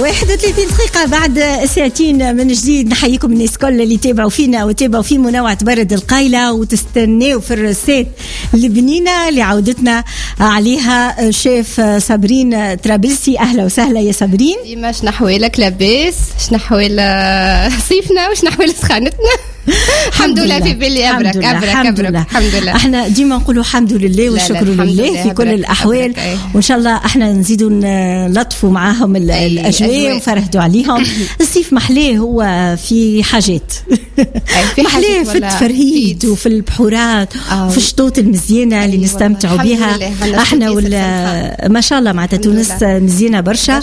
31 دقيقة بعد ساعتين من جديد. نحييكم الناس كل اللي تابعوا فينا وتابعوا في منوعة برد القايلة وتستناو في الرسات البنينة اللي عودتنا عليها شيف صابرين ترابلسي. أهلا وسهلا يا صابرين. ديما شنحوالك لاباس، شنحوال صيفنا وشنحوال سخانتنا. الحمد لله في بالي أبرك الحمد لله. احنا ديما نقولوا الحمد لله والشكر لله في كل الأحوال، وإن شاء الله احنا نزيدوا نلطفوا معاهم الأجواء ونفرهدوا عليهم. الصيف محلاه هو في حاجات محلاه في التفرهيد وفي البحورات وفي الشطوط المزيانة اللي نستمتعوا بها احنا ما شاء الله. معناتها تونس مزيانة برشا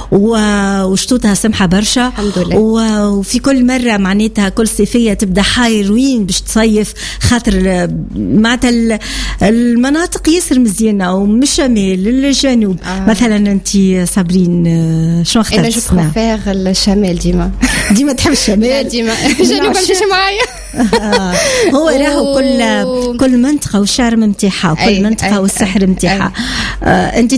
وشطوطها سمحة برشا، وفي كل مرة معناتها كل صيفية تبدا حايروين باش تصيف، خاطر معناتها المناطق ياسر مزيانه ومن الشمال للجنوب. مثلا انت صابرين شنو اخترتي؟ انا جو بريفير الشمال ديما تحب الشمال. ديما الجنوب ماشي معايا. هو راهو كل منطقه والشارم نتاعها وكل منطقه والسحر نتاعها. انت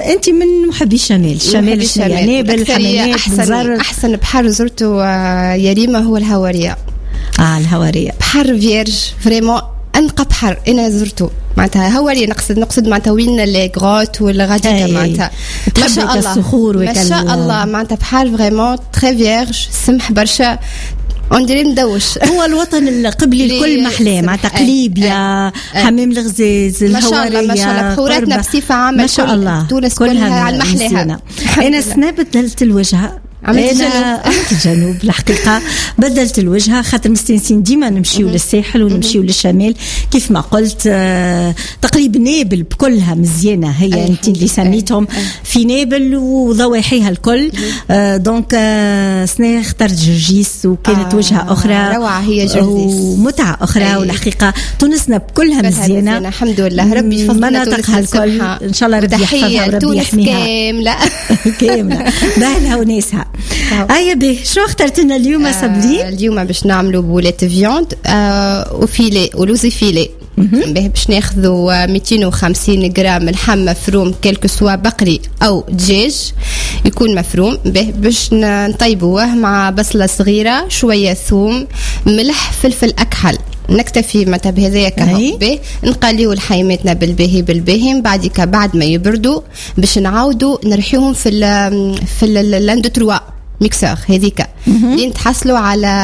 من محبي الشمال نابل حمامات احسن بحر زرته يا ريما هو الهواريه. الهوارية بحر فيرج فريمون أنقى بحر أنا زرته. معناتها هوارية نقصد معناتها وين لي غروت والغاديكا معناتها ما شاء الله الصخور ما شاء الله. معناتها بحر فريمون تري فيرج سمح برشا اندري مدوش. هو الوطن القبلي الكل محلاه معناتها قليبيا حمام الغزاز الهوارية ما شاء الله بحوراتنا بصفة عامة ما شاء الله تونس كلها على المحلاها. أنا سنة بدلت الوجهة أنا الجنوب الحقيقة بدلت الوجهة خاطر مستنسين ديما نمشيو للساحل ونمشيو للشمال كيف ما قلت. تقريب نابل بكلها مزيانة هي انت اللي سميتهم في نابل وضواحيها الكل. دونك سنة اخترت جرجيس وكانت وجهة أخرى روعة هي جرجيس ومتعة أخرى. والحقيقة تونسنا بكلها مزيانة الحمد لله. ربي يحفظ مناطقها الكل إن شاء الله. ربي يحفظها وربي يحميها كاملة بأهلها وناسها. به شو اخترت لنا اليوم صابرين؟ اليوم باش نعملوا بولات فياند وفيلي ولوزي فيلي. باش ناخذوا 250 غرام لحم مفروم كلكو سوا بقري او دجاج يكون مفروم. باش نطيبوه مع بصله صغيره شويه ثوم ملح فلفل اكحل. نكتفي متى بهذايا كهو. نقليو لحيماتنا بالباهي بعد ما يبردوا باش نعاودوا نرحيوهم في لاند 3 ميكسر هذيك لين تحصلوا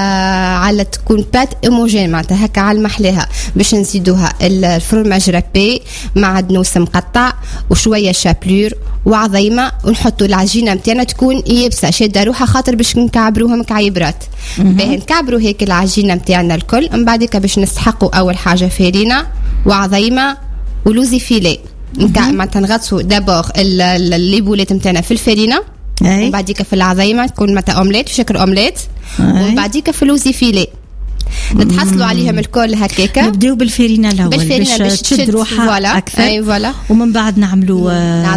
على تكون بات ايموجين معناتها هكا على المحلاها. باش نزيدوها الفرماج رابي مع دنوس مقطع وشويه شابلور وعظيمه ونحطوا العجينه نتاعنا تكون يابسه شاده روحها خاطر باش نكعبروها مكعيبرات. باهي نكعبروا هيك العجينه نتاعنا الكل. من بعدك باش نسحقوا اول حاجه فارينه وعظيمه ولوزي فيلي. معناتها نغطسوا دابور اللي بولات نتاعنا في الفارينه ومن بعديك في العظيمه تكون متى اومليت في شكل اومليت ومن بعديك في لوزي فيلي. نتحصلوا عليهم الكل هكاكا. نبداو بالفارينه الاول باش تشد روحها اكثر ومن بعد نعملوا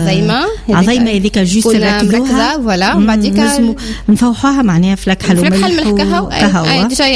عظيمه هذيك جوست نركزوها فوالا. ومن بعديك نفوحوها معناها في الكحل وملح كهو